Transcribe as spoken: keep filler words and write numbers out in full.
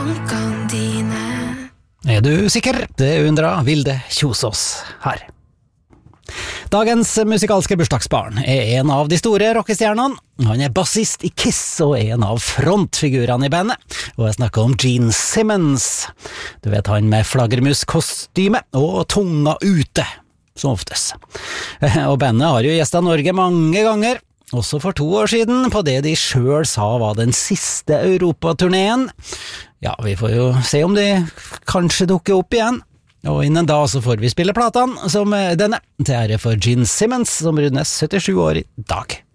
Er du sikker? Det undrer Vilde Kjosås her. Dagens musikalske bursdagsbarn er en av de store rockestjernene. Han er bassist i Kiss og er en av frontfigurene i bandet. Og jeg snakker om Gene Simmons. Du vet han med flaggermuskostyme og tunga ute, som oftest. Og bandet har jo gjestet Norge mange ganger, også for to år siden, på det de selv sa var den siste europaturneen. Ja, vi får jo se om de kanskje dukker opp igjen. Og innen da så får vi spille platene som denne, til ære for Gene Simmons, som rundes syttisju år i dag.